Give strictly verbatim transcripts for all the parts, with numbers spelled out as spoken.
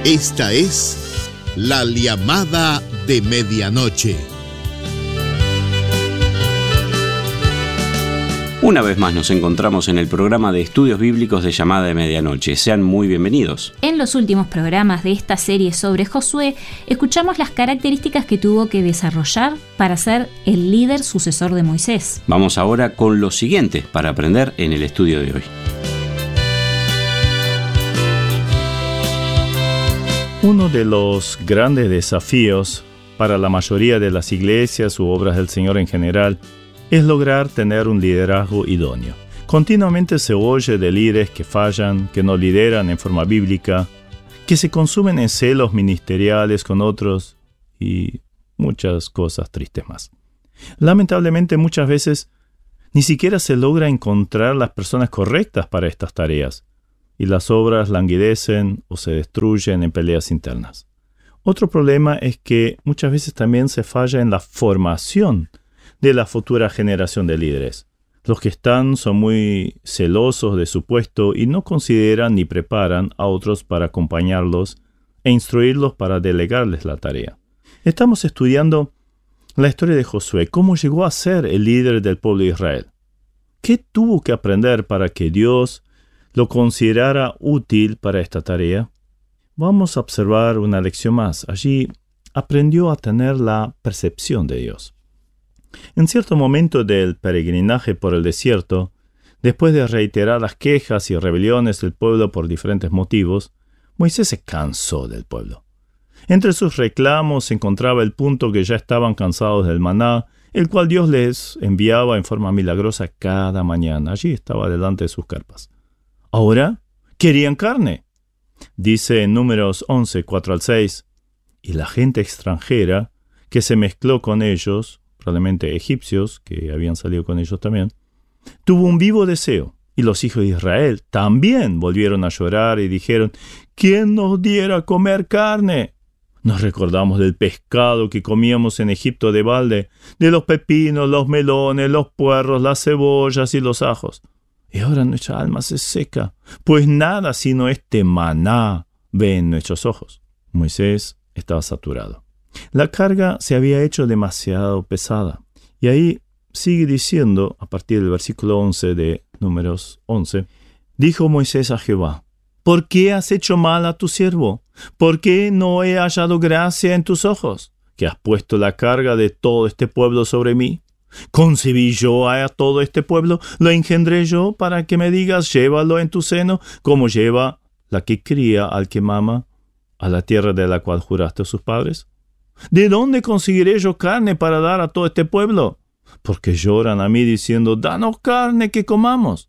Esta es la llamada de medianoche. Una vez más nos encontramos en el programa de estudios bíblicos de Llamada de Medianoche. Sean muy bienvenidos. En los últimos programas de esta serie sobre Josué, escuchamos las características que tuvo que desarrollar para ser el líder sucesor de Moisés. Vamos ahora con lo siguiente para aprender en el estudio de hoy. Uno de los grandes desafíos para la mayoría de las iglesias u obras del Señor en general es lograr tener un liderazgo idóneo. Continuamente se oye de líderes que fallan, que no lideran en forma bíblica, que se consumen en celos ministeriales con otros y muchas cosas tristes más. Lamentablemente muchas veces ni siquiera se logra encontrar las personas correctas para estas tareas y las obras languidecen o se destruyen en peleas internas. Otro problema es que muchas veces también se falla en la formación de la futura generación de líderes. Los que están son muy celosos de su puesto y no consideran ni preparan a otros para acompañarlos e instruirlos para delegarles la tarea. Estamos estudiando la historia de Josué, cómo llegó a ser el líder del pueblo de Israel. ¿Qué tuvo que aprender para que Dios lo considerara útil para esta tarea? Vamos a observar una lección más. Allí aprendió a tener la percepción de Dios. En cierto momento del peregrinaje por el desierto, después de reiteradas quejas y rebeliones del pueblo por diferentes motivos, Moisés se cansó del pueblo. Entre sus reclamos se encontraba el punto que ya estaban cansados del maná, el cual Dios les enviaba en forma milagrosa cada mañana. Allí estaba delante de sus carpas. Ahora querían carne. Dice en Números once, cuatro al seis, y la gente extranjera que se mezcló con ellos, probablemente egipcios, que habían salido con ellos también, tuvo un vivo deseo, y los hijos de Israel también volvieron a llorar y dijeron, ¿quién nos diera a comer carne? Nos recordamos del pescado que comíamos en Egipto de balde, de los pepinos, los melones, los puerros, las cebollas y los ajos. Y ahora nuestra alma se seca, pues nada sino este maná ve en nuestros ojos. Moisés estaba saturado. La carga se había hecho demasiado pesada. Y ahí sigue diciendo, a partir del versículo once de Números once, dijo Moisés a Jehová, ¿por qué has hecho mal a tu siervo? ¿Por qué no he hallado gracia en tus ojos? ¿Que has puesto la carga de todo este pueblo sobre mí? ¿Concebí yo a todo este pueblo? ¿Lo engendré yo para que me digas, llévalo en tu seno, como lleva la que cría al que mama, a la tierra de la cual juraste a sus padres? ¿De dónde conseguiré yo carne para dar a todo este pueblo? Porque lloran a mí diciendo, danos carne que comamos.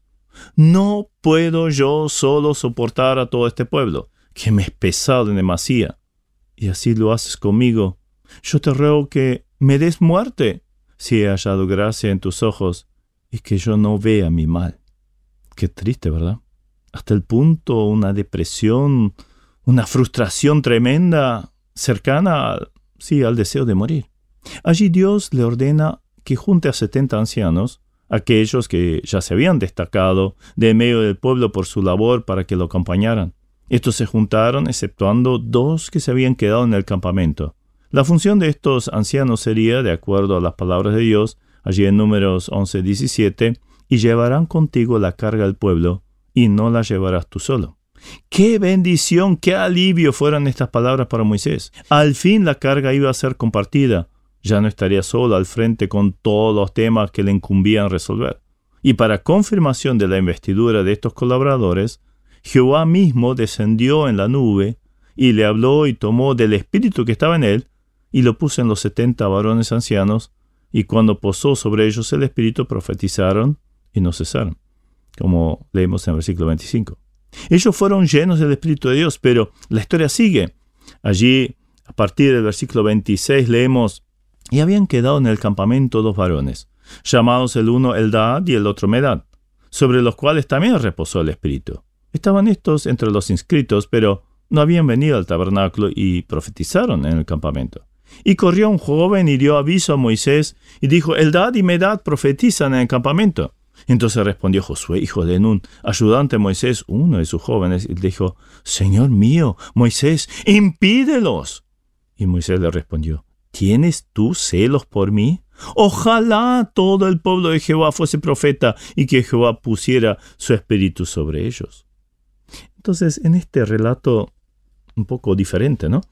No puedo yo solo soportar a todo este pueblo, que me es pesado en demasía. Y así lo haces conmigo. Yo te ruego que me des muerte, si he hallado gracia en tus ojos, y que yo no vea mi mal. Qué triste, ¿verdad? Hasta el punto, una depresión, una frustración tremenda, cercana a Sí, al deseo de morir. Allí Dios le ordena que junte a setenta ancianos, aquellos que ya se habían destacado de medio del pueblo por su labor para que lo acompañaran. Estos se juntaron, exceptuando dos que se habían quedado en el campamento. La función de estos ancianos sería, de acuerdo a las palabras de Dios, allí en Números once, diecisiete, y llevarán contigo la carga del pueblo, y no la llevarás tú solo. ¡Qué bendición, qué alivio fueron estas palabras para Moisés! Al fin la carga iba a ser compartida. Ya no estaría solo al frente con todos los temas que le incumbían resolver. Y para confirmación de la investidura de estos colaboradores, Jehová mismo descendió en la nube y le habló y tomó del espíritu que estaba en él y lo puso en los setenta varones ancianos, y cuando posó sobre ellos el espíritu profetizaron y no cesaron, como leemos en el versículo veinticinco. Ellos fueron llenos del Espíritu de Dios, pero la historia sigue. Allí, a partir del versículo veintiséis, leemos, y habían quedado en el campamento dos varones, llamados el uno Eldad y el otro Medad, sobre los cuales también reposó el Espíritu. Estaban estos entre los inscritos, pero no habían venido al tabernáculo y profetizaron en el campamento. Y corrió un joven y dio aviso a Moisés y dijo, Eldad y Medad profetizan en el campamento. Entonces respondió Josué, hijo de Nun, ayudante de Moisés, uno de sus jóvenes, y dijo, Señor mío, Moisés, impídelos. Y Moisés le respondió, ¿tienes tú celos por mí? Ojalá todo el pueblo de Jehová fuese profeta y que Jehová pusiera su espíritu sobre ellos. Entonces, en este relato un poco diferente, ¿no?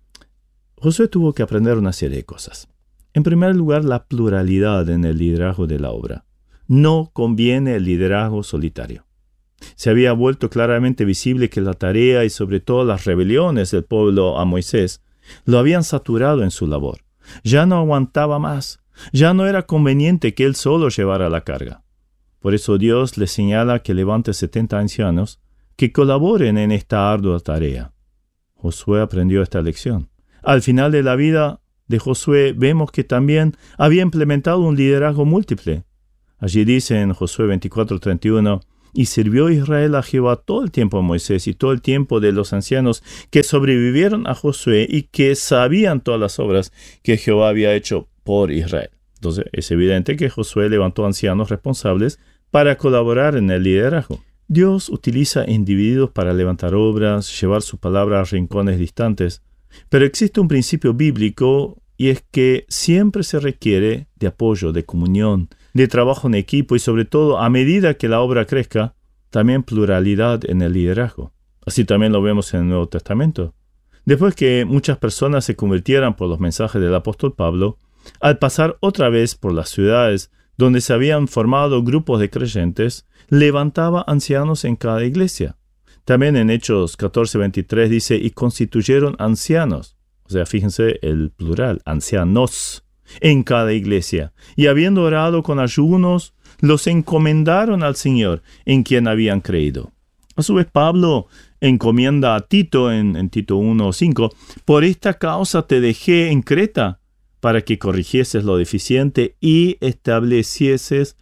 Josué tuvo que aprender una serie de cosas. En primer lugar, la pluralidad en el liderazgo de la obra. No conviene el liderazgo solitario. Se había vuelto claramente visible que la tarea y sobre todo las rebeliones del pueblo a Moisés lo habían saturado en su labor. Ya no aguantaba más. Ya no era conveniente que él solo llevara la carga. Por eso Dios le señala que levante setenta ancianos que colaboren en esta ardua tarea. Josué aprendió esta lección. Al final de la vida de Josué vemos que también había implementado un liderazgo múltiple. Allí dice en Josué veinticuatro treinta y uno, y sirvió Israel a Jehová todo el tiempo a Moisés y todo el tiempo de los ancianos que sobrevivieron a Josué y que sabían todas las obras que Jehová había hecho por Israel. Entonces es evidente que Josué levantó ancianos responsables para colaborar en el liderazgo. Dios utiliza individuos para levantar obras, llevar su palabra a rincones distantes, pero existe un principio bíblico y es que siempre se requiere de apoyo, de comunión, de trabajo en equipo y sobre todo, a medida que la obra crezca, también pluralidad en el liderazgo. Así también lo vemos en el Nuevo Testamento. Después que muchas personas se convirtieran por los mensajes del apóstol Pablo, al pasar otra vez por las ciudades donde se habían formado grupos de creyentes, levantaba ancianos en cada iglesia. También en Hechos catorce veintitrés dice, y constituyeron ancianos. O sea, fíjense el plural, ancianos, en cada iglesia. Y habiendo orado con ayunos, los encomendaron al Señor, en quien habían creído. A su vez, Pablo encomienda a Tito en, en Tito uno cinco, por esta causa te dejé en Creta, para que corrigieses lo deficiente y establecieses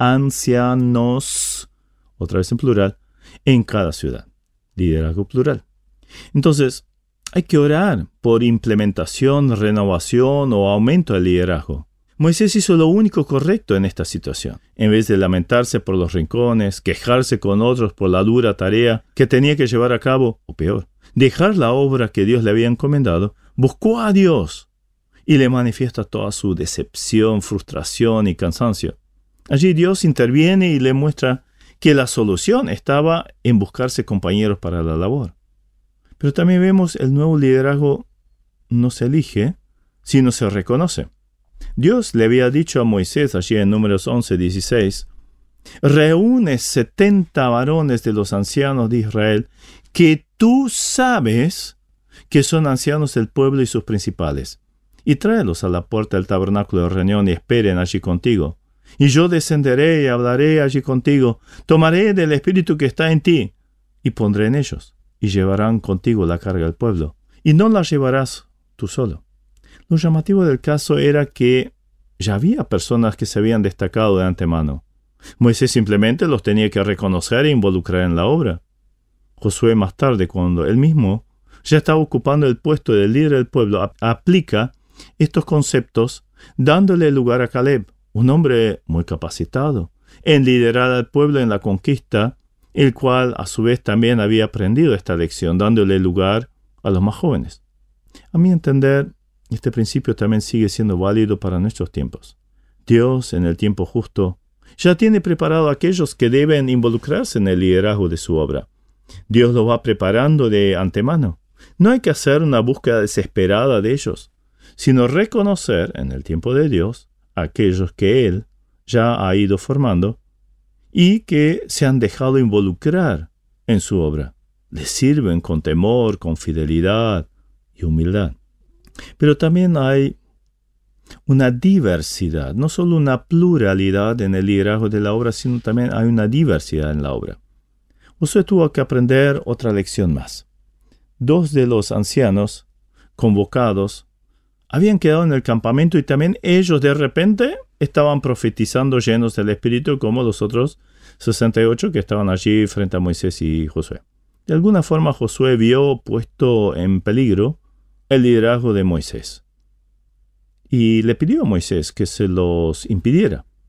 ancianos, otra vez en plural, en cada ciudad. Liderazgo plural. Entonces, hay que orar por implementación, renovación o aumento del liderazgo. Moisés hizo lo único correcto en esta situación. En vez de lamentarse por los rincones, quejarse con otros por la dura tarea que tenía que llevar a cabo, o peor, dejar la obra que Dios le había encomendado, buscó a Dios y le manifiesta toda su decepción, frustración y cansancio. Allí Dios interviene y le muestra que la solución estaba en buscarse compañeros para la labor. Pero también vemos el nuevo liderazgo no se elige, sino se reconoce. Dios le había dicho a Moisés, allí en Números once dieciséis, reúne setenta varones de los ancianos de Israel que tú sabes que son ancianos del pueblo y sus principales, y tráelos a la puerta del tabernáculo de reunión y esperen allí contigo. Y yo descenderé y hablaré allí contigo, tomaré del espíritu que está en ti, y pondré en ellos, y llevarán contigo la carga del pueblo, y no la llevarás tú solo. Lo llamativo del caso era que ya había personas que se habían destacado de antemano. Moisés simplemente los tenía que reconocer e involucrar en la obra. Josué más tarde, cuando él mismo ya estaba ocupando el puesto de líder del pueblo, ap- aplica estos conceptos dándole lugar a Caleb, un hombre muy capacitado en liderar al pueblo en la conquista, el cual a su vez también había aprendido esta lección, dándole lugar a los más jóvenes. A mi entender, este principio también sigue siendo válido para nuestros tiempos. Dios, en el tiempo justo, ya tiene preparado a aquellos que deben involucrarse en el liderazgo de su obra. Dios los va preparando de antemano. No hay que hacer una búsqueda desesperada de ellos, sino reconocer en el tiempo de Dios a aquellos que Él ya ha ido formando y que se han dejado involucrar en su obra. Les sirven con temor, con fidelidad y humildad. Pero también hay una diversidad, no solo una pluralidad en el liderazgo de la obra, sino también hay una diversidad en la obra. Usted tuvo que aprender otra lección más. Dos de los ancianos convocados habían quedado en el campamento y también ellos de repente estaban profetizando llenos del Espíritu como los otros sesenta y ocho que estaban allí frente a Moisés y Josué. De alguna forma Josué vio puesto en peligro el liderazgo de Moisés y le pidió a Moisés que se los impidiera.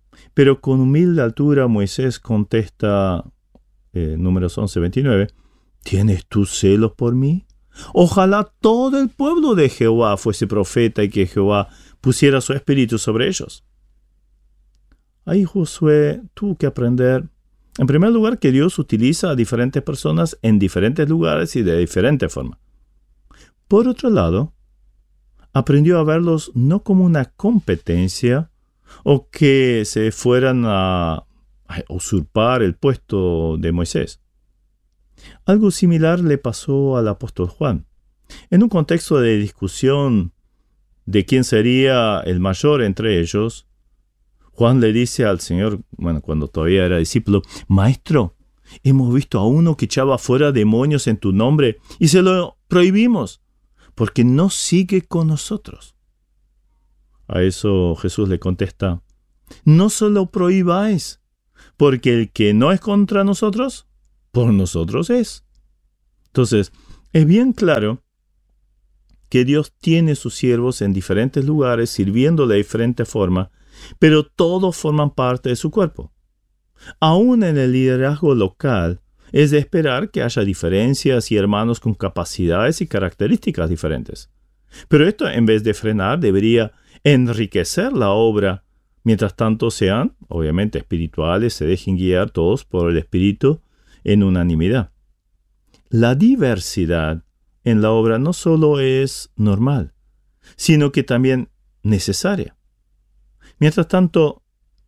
Pero con humilde altura Moisés contesta, eh, números once veintinueve, ¿tienes tú celos por mí? Ojalá todo el pueblo de Jehová fuese profeta y que Jehová pusiera su espíritu sobre ellos. Ahí Josué tuvo que aprender, en primer lugar, que Dios utiliza a diferentes personas en diferentes lugares y de diferente forma. Por otro lado, aprendió a verlos no como una competencia o que se fueran a, a usurpar el puesto de Moisés. Algo similar le pasó al apóstol Juan. En un contexto de discusión de quién sería el mayor entre ellos, Juan le dice al Señor, bueno, cuando todavía era discípulo, Maestro, hemos visto a uno que echaba fuera demonios en tu nombre y se lo prohibimos, porque no sigue con nosotros. A eso Jesús le contesta, no se lo prohibáis, porque el que no es contra nosotros, por nosotros es. Entonces, es bien claro que Dios tiene sus siervos en diferentes lugares, sirviéndole de diferente forma, pero todos forman parte de su cuerpo. Aún en el liderazgo local, es de esperar que haya diferencias y hermanos con capacidades y características diferentes. Pero esto, en vez de frenar, debería enriquecer la obra, mientras tanto sean, obviamente, espirituales, se dejen guiar todos por el Espíritu en unanimidad. La diversidad en la obra no solo es normal, sino que también necesaria. Mientras tanto,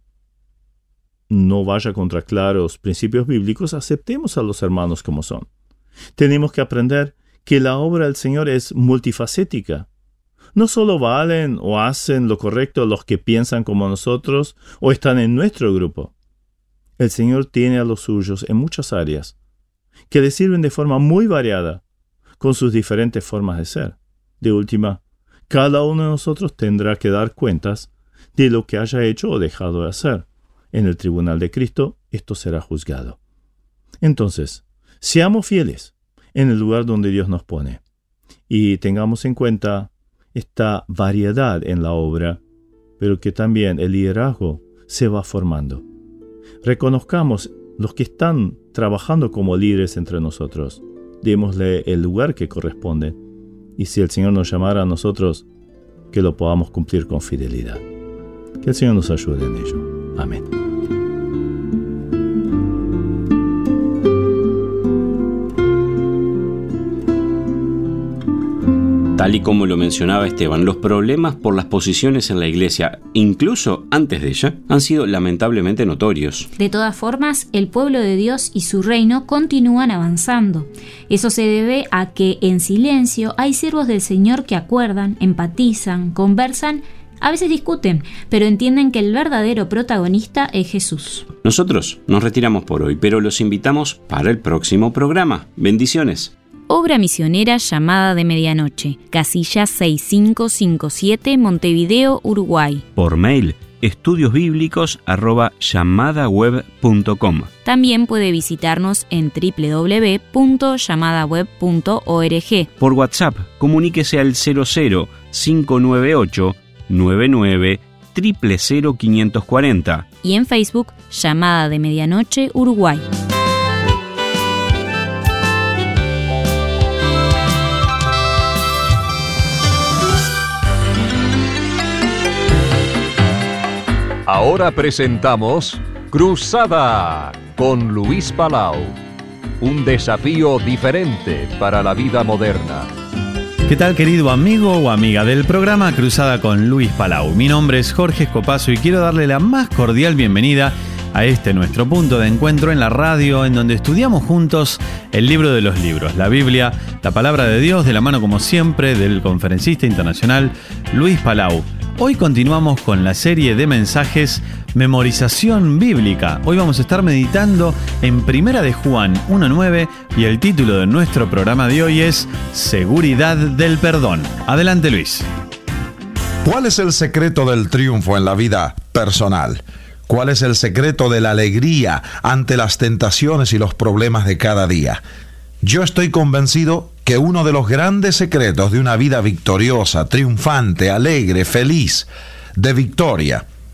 no vaya contra claros principios bíblicos, aceptemos a los hermanos como son. Tenemos que aprender que la obra del Señor es multifacética. No solo valen o hacen lo correcto los que piensan como nosotros o están en nuestro grupo. El Señor tiene a los suyos en muchas áreas, que le sirven de forma muy variada, con sus diferentes formas de ser. De última, cada uno de nosotros tendrá que dar cuentas de lo que haya hecho o dejado de hacer. En el tribunal de Cristo, esto será juzgado. Entonces, seamos fieles en el lugar donde Dios nos pone y tengamos en cuenta esta variedad en la obra, pero que también el liderazgo se va formando. Reconozcamos los que están trabajando como líderes entre nosotros. Démosle el lugar que corresponde. Y si el Señor nos llamara a nosotros, que lo podamos cumplir con fidelidad. Que el Señor nos ayude en ello. Amén. Tal y como lo mencionaba Esteban, los problemas por las posiciones en la iglesia, incluso antes de ella, han sido lamentablemente notorios. De todas formas, el pueblo de Dios y su reino continúan avanzando. Eso se debe a que en silencio hay siervos del Señor que acuerdan, empatizan, conversan, a veces discuten, pero entienden que el verdadero protagonista es Jesús. Nosotros nos retiramos por hoy, pero los invitamos para el próximo programa. Bendiciones. Obra misionera Llamada de Medianoche, casilla seis cinco cinco siete, Montevideo, Uruguay. Por mail, estudiosbíblicos arroba llamadaweb punto com. También puede visitarnos en doble u doble u doble u punto llamadaweb punto org. Por WhatsApp, comuníquese al cero cero cinco nueve ocho nueve nueve cero cero cero cinco cuatro cero. Y en Facebook, Llamada de Medianoche, Uruguay. Ahora presentamos Cruzada con Luis Palau. Un desafío diferente para la vida moderna. ¿Qué tal, querido amigo o amiga del programa Cruzada con Luis Palau? Mi nombre es Jorge Escopazo y quiero darle la más cordial bienvenida a este nuestro punto de encuentro en la radio, en donde estudiamos juntos el libro de los libros, la Biblia, la palabra de Dios, de la mano como siempre del conferencista internacional Luis Palau. Hoy continuamos con la serie de mensajes Memorización Bíblica. Hoy vamos a estar meditando en Primera de Juan uno nueve y el título de nuestro programa de hoy es Seguridad del Perdón. Adelante, Luis. ¿Cuál es el secreto del triunfo en la vida personal? ¿Cuál es el secreto de la alegría ante las tentaciones y los problemas de cada día? Yo estoy convencido que uno de los grandes secretos de una vida victoriosa, triunfante, alegre, feliz, de victoria,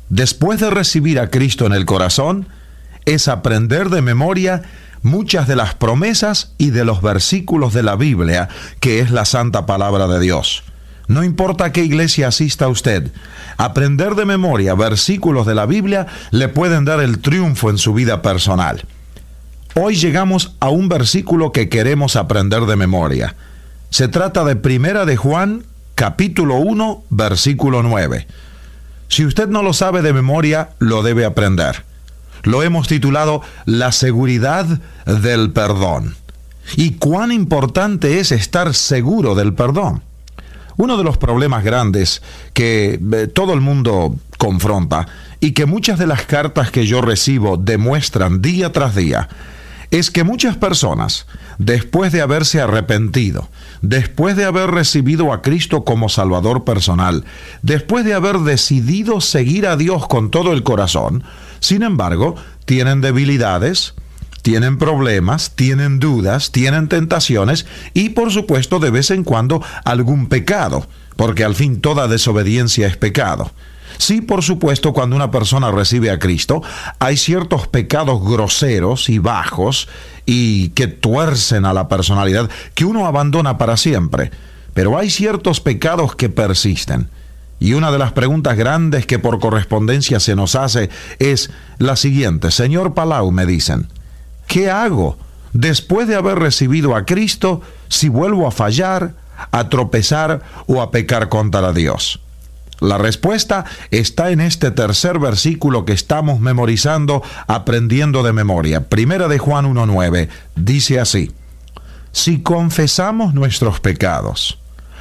después de recibir a Cristo en el corazón, es aprender de memoria muchas de las promesas y de los versículos de la Biblia, que es la santa palabra de Dios. No importa a qué iglesia asista usted, aprender de memoria versículos de la Biblia le pueden dar el triunfo en su vida personal. Hoy llegamos a un versículo que queremos aprender de memoria. Se trata de Primera de Juan, capítulo uno, versículo nueve. Si usted no lo sabe de memoria, lo debe aprender. Lo hemos titulado La seguridad del perdón. ¿Y cuán importante es estar seguro del perdón? Uno de los problemas grandes que eh, todo el mundo confronta y que muchas de las cartas que yo recibo demuestran día tras día es que muchas personas, después de haberse arrepentido, después de haber recibido a Cristo como Salvador personal, después de haber decidido seguir a Dios con todo el corazón, sin embargo, tienen debilidades, tienen problemas, tienen dudas, tienen tentaciones y, por supuesto, de vez en cuando algún pecado, porque al fin toda desobediencia es pecado. Sí, por supuesto, cuando una persona recibe a Cristo, hay ciertos pecados groseros y bajos y que tuercen a la personalidad que uno abandona para siempre. Pero hay ciertos pecados que persisten. Y una de las preguntas grandes que por correspondencia se nos hace es la siguiente. Señor Palau, me dicen, ¿qué hago después de haber recibido a Cristo si vuelvo a fallar, a tropezar o a pecar contra Dios? La respuesta está en este tercer versículo que estamos memorizando, aprendiendo de memoria. Primera de Juan uno nueve, dice así: si confesamos nuestros pecados,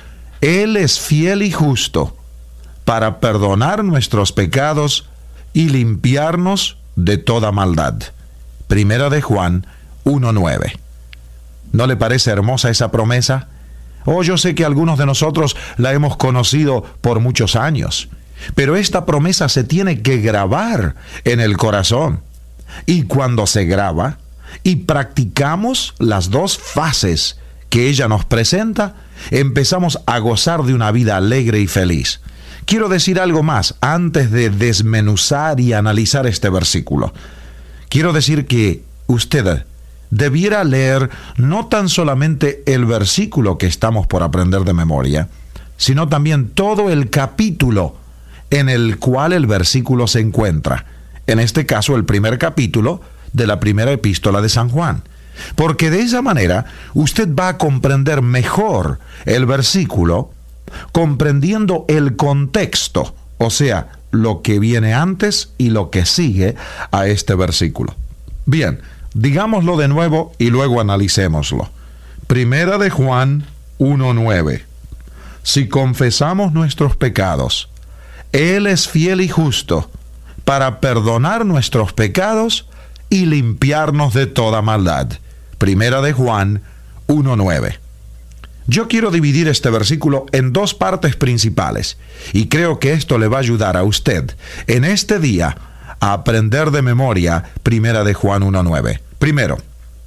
Él es fiel y justo para perdonar nuestros pecados y limpiarnos de toda maldad. Primera de Juan uno nueve. ¿No le parece hermosa esa promesa? Oh, yo sé que algunos de nosotros la hemos conocido por muchos años, pero esta promesa se tiene que grabar en el corazón. Y cuando se graba y practicamos las dos fases que ella nos presenta, empezamos a gozar de una vida alegre y feliz. Quiero decir algo más antes de desmenuzar y analizar este versículo. Quiero decir que usted debiera leer no tan solamente el versículo que estamos por aprender de memoria, sino también todo el capítulo en el cual el versículo se encuentra. En este caso, el primer capítulo de la primera epístola de San Juan. Porque de esa manera usted va a comprender mejor el versículo, comprendiendo el contexto, o sea, lo que viene antes y lo que sigue a este versículo. Bien, digámoslo de nuevo y luego analicémoslo. Primera de Juan uno nueve. Si confesamos nuestros pecados, Él es fiel y justo para perdonar nuestros pecados y limpiarnos de toda maldad. Primera de Juan uno nueve. Yo quiero dividir este versículo en dos partes principales y creo que esto le va a ayudar a usted en este día a aprender de memoria Primera de Juan uno nueve. Primero,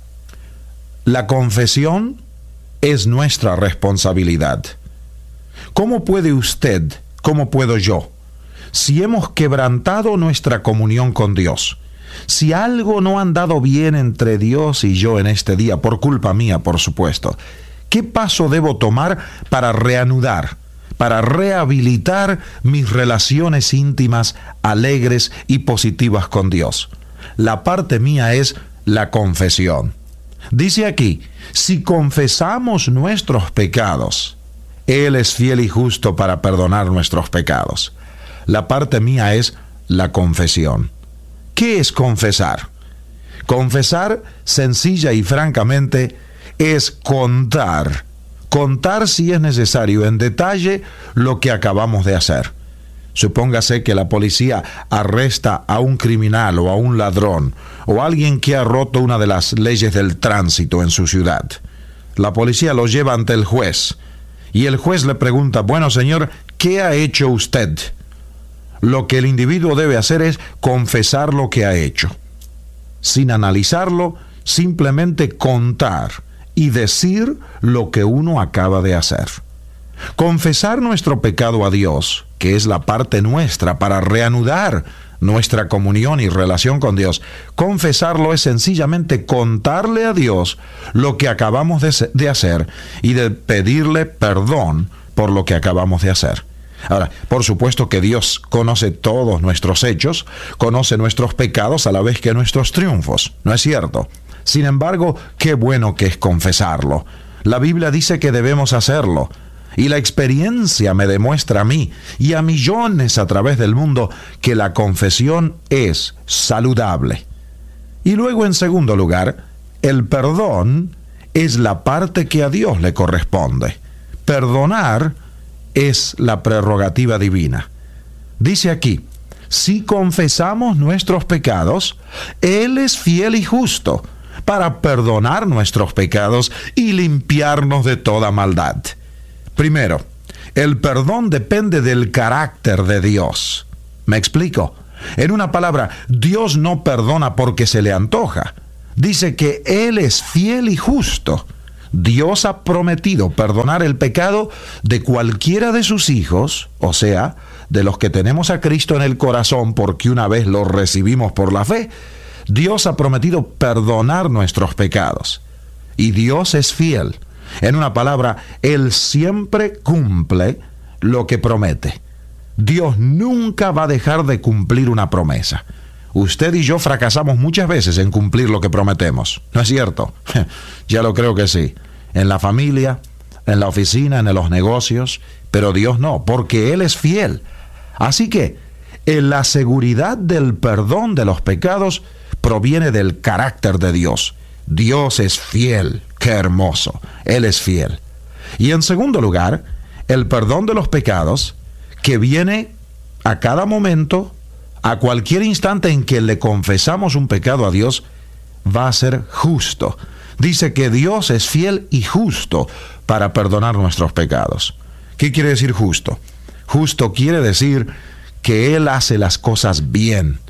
la confesión es nuestra responsabilidad. ¿Cómo puede usted, cómo puedo yo, si hemos quebrantado nuestra comunión con Dios, si algo no ha andado bien entre Dios y yo en este día, por culpa mía, por supuesto, qué paso debo tomar para reanudar, para rehabilitar mis relaciones íntimas, alegres y positivas con Dios? La parte mía es la confesión. Dice aquí, si confesamos nuestros pecados, Él es fiel y justo para perdonar nuestros pecados. La parte mía es la confesión. ¿Qué es confesar? Confesar, sencilla y francamente, es contar, contar si es necesario en detalle lo que acabamos de hacer. Supóngase que la policía arresta a un criminal o a un ladrón o a alguien que ha roto una de las leyes del tránsito en su ciudad. La policía lo lleva ante el juez y el juez le pregunta, bueno señor, ¿qué ha hecho usted? Lo que el individuo debe hacer es confesar lo que ha hecho. Sin analizarlo, simplemente contar y decir lo que uno acaba de hacer. Confesar nuestro pecado a Dios que es la parte nuestra para reanudar nuestra comunión y relación con Dios. Confesarlo es sencillamente contarle a Dios lo que acabamos de, de hacer y de pedirle perdón por lo que acabamos de hacer. Ahora, por supuesto que Dios conoce todos nuestros hechos, conoce nuestros pecados a la vez que nuestros triunfos, ¿no es cierto? Sin embargo, qué bueno que es confesarlo. La Biblia dice que debemos hacerlo. Y la experiencia me demuestra a mí y a millones a través del mundo que la confesión es saludable. Y luego, en segundo lugar, el perdón es la parte que a Dios le corresponde. Perdonar es la prerrogativa divina. Dice aquí, si confesamos nuestros pecados, Él es fiel y justo para perdonar nuestros pecados y limpiarnos de toda maldad. Primero, el perdón depende del carácter de Dios. ¿Me explico? En una palabra, Dios no perdona porque se le antoja. Dice que Él es fiel y justo. Dios ha prometido perdonar el pecado de cualquiera de sus hijos, o sea, de los que tenemos a Cristo en el corazón porque una vez lo recibimos por la fe. Dios ha prometido perdonar nuestros pecados. Y Dios es fiel. En una palabra, Él siempre cumple lo que promete. Dios nunca va a dejar de cumplir una promesa. Usted y yo fracasamos muchas veces en cumplir lo que prometemos, ¿no es cierto? Ya lo creo que sí. En la familia, en la oficina, en los negocios, pero Dios no, porque Él es fiel. Así que, en la seguridad del perdón de los pecados proviene del carácter de Dios. Dios es fiel. ¡Qué hermoso! Él es fiel. Y en segundo lugar, el perdón de los pecados, que viene a cada momento, a cualquier instante en que le confesamos un pecado a Dios, va a ser justo. Dice que Dios es fiel y justo para perdonar nuestros pecados. ¿Qué quiere decir justo? Justo quiere decir que Él hace las cosas bien.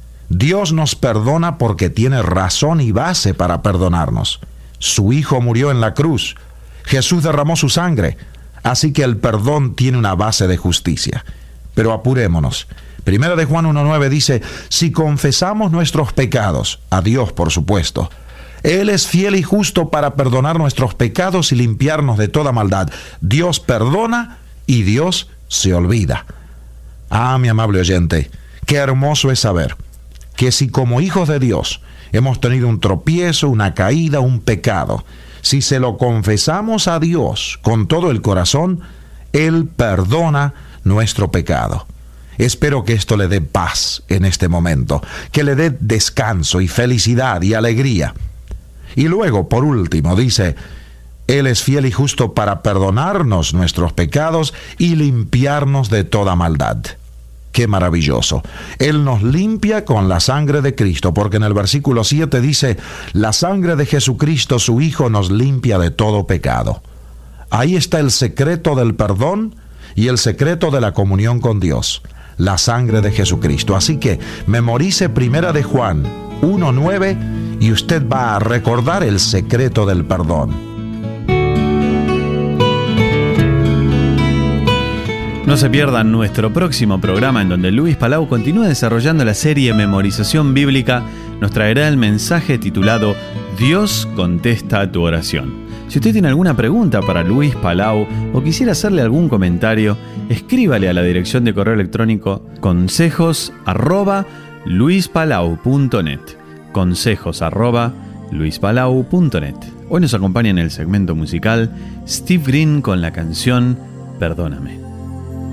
Dios nos perdona porque tiene razón y base para perdonarnos. Su Hijo murió en la cruz. Jesús derramó su sangre. Así que el perdón tiene una base de justicia. Pero apurémonos. Primera de Juan uno nueve dice, si confesamos nuestros pecados, a Dios por supuesto, Él es fiel y justo para perdonar nuestros pecados y limpiarnos de toda maldad. Dios perdona y Dios se olvida. Ah, mi amable oyente, qué hermoso es saber que si como hijos de Dios hemos tenido un tropiezo, una caída, un pecado, si se lo confesamos a Dios con todo el corazón, Él perdona nuestro pecado. Espero que esto le dé paz en este momento, que le dé descanso y felicidad y alegría. Y luego, por último, dice, Él es fiel y justo para perdonarnos nuestros pecados y limpiarnos de toda maldad. ¡Qué maravilloso! Él nos limpia con la sangre de Cristo, porque en el versículo siete dice, la sangre de Jesucristo, su Hijo, nos limpia de todo pecado. Ahí está el secreto del perdón y el secreto de la comunión con Dios, la sangre de Jesucristo. Así que memorice Primera de Juan uno nueve y usted va a recordar el secreto del perdón. No se pierdan nuestro próximo programa en donde Luis Palau continúa desarrollando la serie Memorización Bíblica. Nos traerá el mensaje titulado Dios contesta tu oración. Si usted tiene alguna pregunta para Luis Palau o quisiera hacerle algún comentario, escríbale a la dirección de correo electrónico consejos arroba luispalau punto net. Consejos arroba luispalau punto net. Hoy nos acompaña en el segmento musical Steve Green con la canción Perdóname.